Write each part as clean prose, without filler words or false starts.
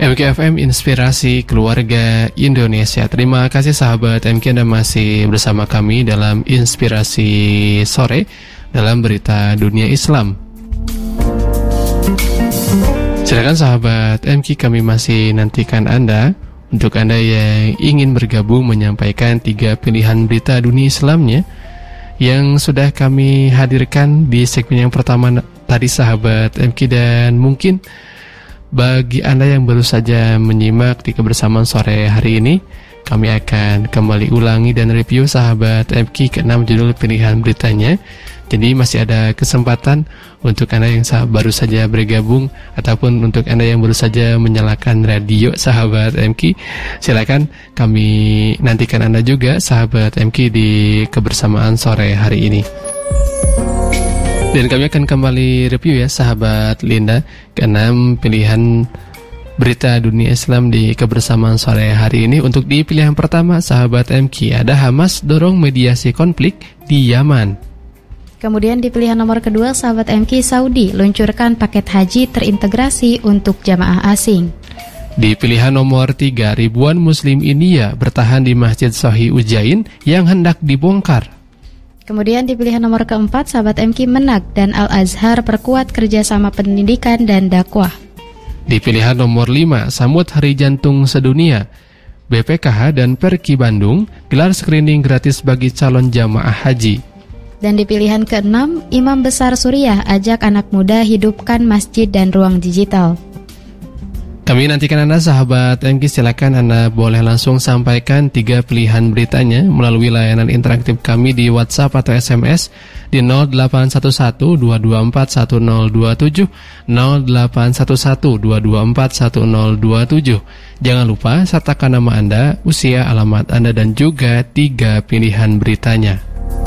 MKFM Inspirasi Keluarga Indonesia. Terima kasih sahabat MK, Anda masih bersama kami dalam Inspirasi Sore dalam Berita Dunia Islam. Silakan sahabat MK, kami masih nantikan Anda. Untuk Anda yang ingin bergabung menyampaikan 3 pilihan berita dunia Islamnya yang sudah kami hadirkan di segmen yang pertama tadi sahabat MK. Dan mungkin bagi Anda yang baru saja menyimak di kebersamaan sore hari ini, kami akan kembali ulangi dan review sahabat MK ke-6 judul pilihan beritanya. Jadi masih ada kesempatan untuk Anda yang baru saja bergabung ataupun untuk Anda yang baru saja menyalakan radio sahabat MK. Silakan kami nantikan Anda juga sahabat MK di kebersamaan sore hari ini. Dan kami akan kembali review ya sahabat Linda ke-6 pilihan berita dunia Islam di kebersamaan sore hari ini. Untuk di pilihan pertama sahabat MK ada Hamas dorong mediasi konflik di Yaman. Kemudian di pilihan nomor kedua sahabat MK, Saudi luncurkan paket haji terintegrasi untuk jamaah asing. Di pilihan nomor 3 ribuan muslim India bertahan di Masjid Sahih Ujain yang hendak dibongkar. Kemudian di pilihan nomor keempat, sahabat MK, Menak dan Al-Azhar perkuat kerjasama pendidikan dan dakwah. Di pilihan nomor 5, sambut Hari Jantung Sedunia, BPKH dan Perki Bandung gelar screening gratis bagi calon jamaah haji. Dan di pilihan ke-6, Imam Besar Suriah ajak anak muda hidupkan masjid dan ruang digital. Kami nantikan Anda sahabat MK, silakan Anda boleh langsung sampaikan 3 pilihan beritanya melalui layanan interaktif kami di WhatsApp atau SMS di 0811-224-1027, 0811-224-1027. Jangan lupa sertakan nama Anda, usia, alamat Anda, dan juga 3 pilihan beritanya.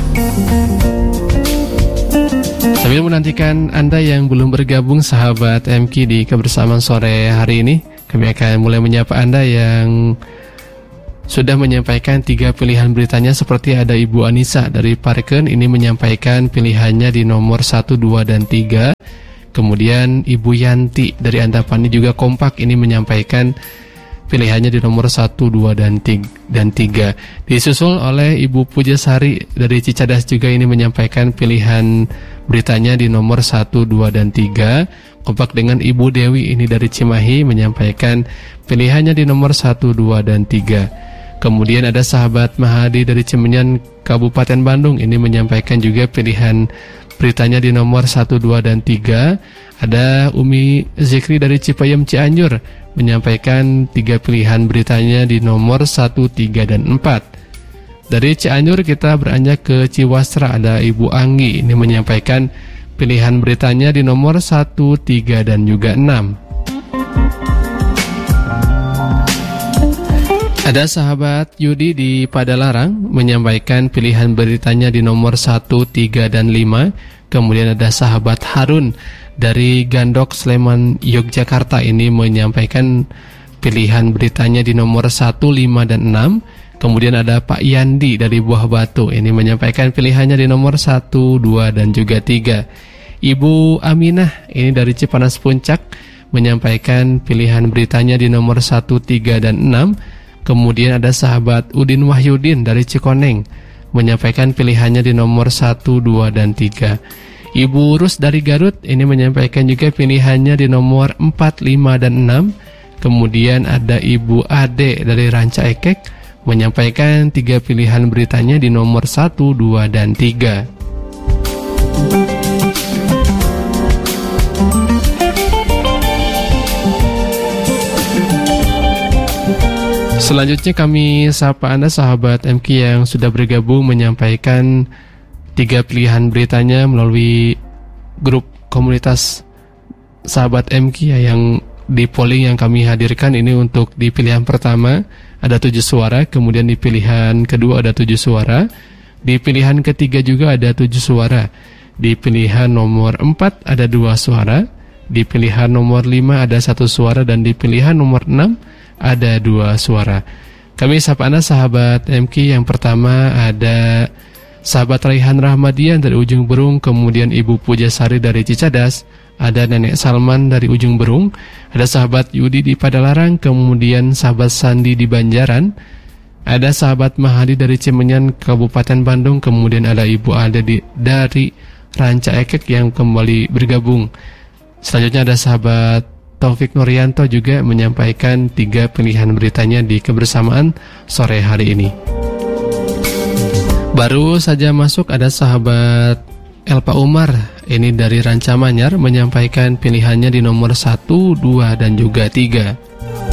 Sambil menantikan Anda yang belum bergabung sahabat MK di kebersamaan sore hari ini, kami akan mulai menyapa Anda yang sudah menyampaikan 3 pilihan beritanya. Seperti ada Ibu Anissa dari Parken, ini menyampaikan pilihannya di nomor 1, 2, dan 3. Kemudian Ibu Yanti dari Antapani juga kompak, ini menyampaikan pilihannya di nomor 1, 2, dan 3. Disusul oleh Ibu Pujasari dari Cicadas juga, ini menyampaikan pilihan beritanya di nomor 1, 2, dan 3. Kompak dengan Ibu Dewi ini dari Cimahi menyampaikan pilihannya di nomor 1, 2, dan 3. Kemudian ada sahabat Mahadi dari Cimenyan Kabupaten Bandung, ini menyampaikan juga pilihan beritanya di nomor 1, 2, dan 3. Ada Umi Zikri dari Cipayem Cianjur menyampaikan 3 pilihan beritanya di nomor 1, 3, dan 4. Dari Cianjur kita beranjak ke Ciwastra, ada Ibu Anggi, ini menyampaikan pilihan beritanya di nomor 1, 3, dan juga 6. Ada sahabat Yudi di Padalarang menyampaikan pilihan beritanya di nomor 1, 3, dan 5. Kemudian ada sahabat Harun dari Gandok, Sleman, Yogyakarta, ini menyampaikan pilihan beritanya di nomor 1, 5, dan 6. Kemudian ada Pak Yandi dari Buah Batu, ini menyampaikan pilihannya di nomor 1, 2, dan juga 3. Ibu Aminah ini dari Cipanas Puncak menyampaikan pilihan beritanya di nomor 1, 3, dan 6. Kemudian ada sahabat Udin Wahyudin dari Cikoneng menyampaikan pilihannya di nomor 1, 2, dan 3. Ibu Rus dari Garut ini menyampaikan juga pilihannya di nomor 4, 5, dan 6. Kemudian ada Ibu Ade dari Ranca Ekek menyampaikan 3 pilihan beritanya di nomor 1, 2, dan 3. Selanjutnya kami sapa Anda sahabat MK yang sudah bergabung menyampaikan 3 pilihan beritanya melalui grup komunitas sahabat MK yang di polling yang kami hadirkan. Ini untuk di pilihan pertama ada 7 suara, kemudian di pilihan kedua ada 7 suara, di pilihan ketiga juga ada 7 suara, di pilihan nomor 4 ada 2 suara, di pilihan nomor 5 ada 1 suara, dan di pilihan nomor 6 ada 2 suara. Kami sapa Anda sahabat MK. Yang pertama ada sahabat Raihan Rahmadian dari Ujung Berung, kemudian Ibu Pujasari dari Cicadas, ada Nenek Salman dari Ujung Berung, ada sahabat Yudi di Padalarang, kemudian sahabat Sandi di Banjaran, ada sahabat Mahadi dari Cimenyan, Kabupaten Bandung, kemudian ada Ibu Alda dari Ranca Ekek yang kembali bergabung. Selanjutnya ada sahabat Taufik Nuryanto juga menyampaikan 3 pilihan beritanya di kebersamaan sore hari ini. Baru saja masuk ada sahabat Elpa Umar, ini dari Ranca Manyar, menyampaikan pilihannya di nomor 1, 2, dan juga 3.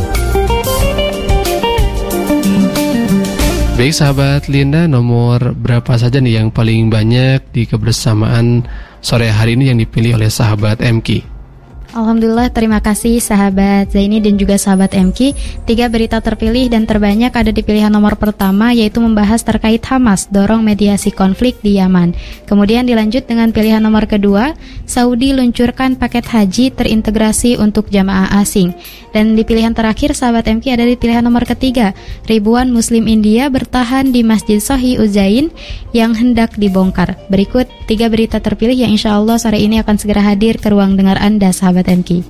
Baik sahabat Linda, nomor berapa saja nih yang paling banyak di kebersamaan sore hari ini yang dipilih oleh sahabat MK? Alhamdulillah, terima kasih sahabat Zaini dan juga sahabat MK. 3 berita terpilih dan terbanyak ada di pilihan nomor pertama, yaitu membahas terkait Hamas dorong mediasi konflik di Yaman. Kemudian dilanjut dengan pilihan nomor kedua, Saudi luncurkan paket haji terintegrasi untuk jamaah asing. Dan di pilihan terakhir sahabat MK ada di pilihan nomor ketiga, ribuan muslim India bertahan di Masjid Sahih Uzain yang hendak dibongkar. Berikut 3 berita terpilih yang insya Allah sore ini akan segera hadir ke ruang dengar Anda sahabat MK.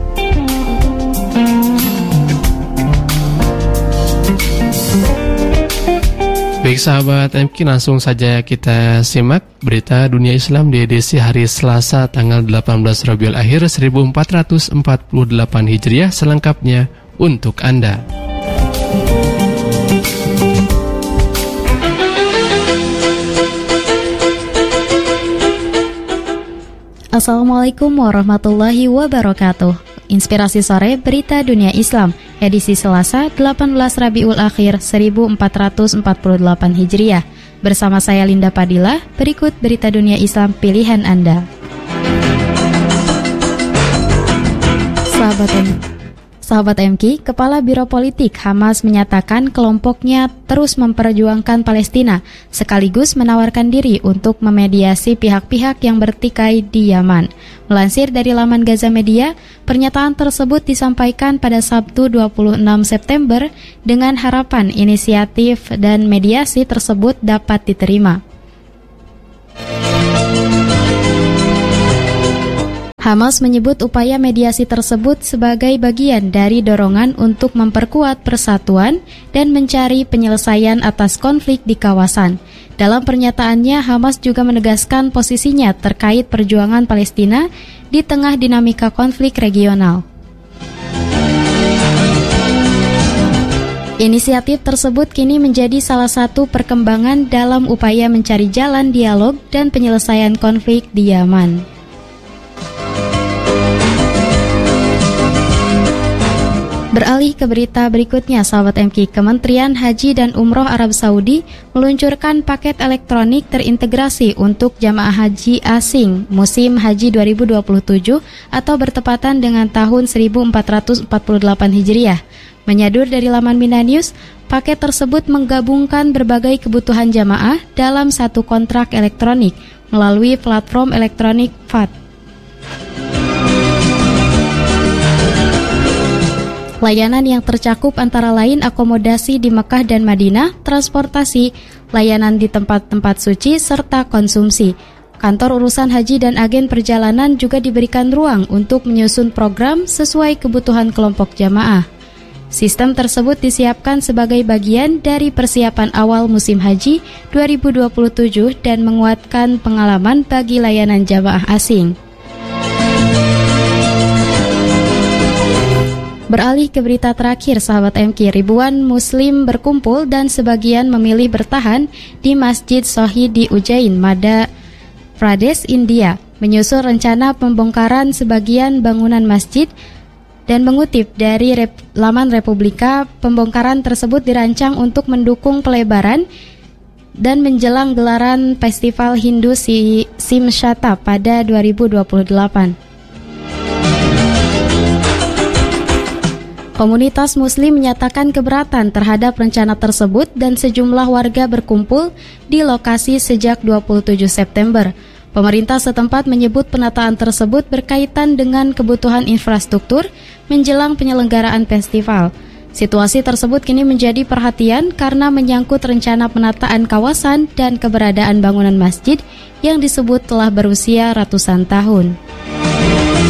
Baik sahabat MK, langsung saja kita simak berita dunia Islam di edisi hari Selasa tanggal 18 Rabiul Akhir 1448 Hijriah selengkapnya untuk Anda. Assalamualaikum warahmatullahi wabarakatuh. Inspirasi sore berita dunia Islam, edisi Selasa 18 Rabiul Akhir 1448 Hijriah. Bersama saya Linda Padilla, berikut berita dunia Islam pilihan Anda. Sahabat MK, Kepala Biro Politik Hamas menyatakan kelompoknya terus memperjuangkan Palestina, sekaligus menawarkan diri untuk memediasi pihak-pihak yang bertikai di Yaman. Melansir dari laman Gaza Media, pernyataan tersebut disampaikan pada Sabtu 26 September dengan harapan inisiatif dan mediasi tersebut dapat diterima. Hamas menyebut upaya mediasi tersebut sebagai bagian dari dorongan untuk memperkuat persatuan dan mencari penyelesaian atas konflik di kawasan. Dalam pernyataannya, Hamas juga menegaskan posisinya terkait perjuangan Palestina di tengah dinamika konflik regional. Inisiatif tersebut kini menjadi salah satu perkembangan dalam upaya mencari jalan dialog dan penyelesaian konflik di Yaman. Beralih ke berita berikutnya, sahabat MK, Kementerian Haji dan Umroh Arab Saudi meluncurkan paket elektronik terintegrasi untuk jamaah haji asing musim haji 2027 atau bertepatan dengan tahun 1448 Hijriah. Menyadur dari laman Mina News, paket tersebut menggabungkan berbagai kebutuhan jamaah dalam satu kontrak elektronik melalui platform elektronik FAT. Layanan yang tercakup antara lain akomodasi di Mekah dan Madinah, transportasi, layanan di tempat-tempat suci, serta konsumsi. Kantor urusan haji dan agen perjalanan juga diberikan ruang untuk menyusun program sesuai kebutuhan kelompok jamaah. Sistem tersebut disiapkan sebagai bagian dari persiapan awal musim haji 2027 dan menguatkan pengalaman bagi layanan jamaah asing. Beralih ke berita terakhir, sahabat MK, ribuan muslim berkumpul dan sebagian memilih bertahan di Masjid Sahih di Ujjain, Madhya Pradesh, India, menyusul rencana pembongkaran sebagian bangunan masjid. Dan mengutip dari laman Republika, pembongkaran tersebut dirancang untuk mendukung pelebaran dan menjelang gelaran Festival Hindu Simshata pada 2028. Komunitas muslim menyatakan keberatan terhadap rencana tersebut dan sejumlah warga berkumpul di lokasi sejak 27 September. Pemerintah setempat menyebut penataan tersebut berkaitan dengan kebutuhan infrastruktur menjelang penyelenggaraan festival. Situasi tersebut kini menjadi perhatian karena menyangkut rencana penataan kawasan dan keberadaan bangunan masjid yang disebut telah berusia ratusan tahun.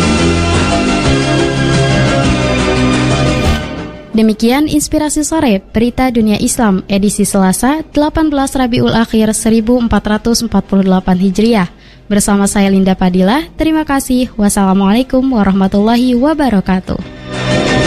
Demikian Inspirasi Sore, Berita Dunia Islam, edisi Selasa, 18 Rabiul Akhir 1448 Hijriah. Bersama saya Linda Padilla, terima kasih. Wassalamualaikum warahmatullahi wabarakatuh.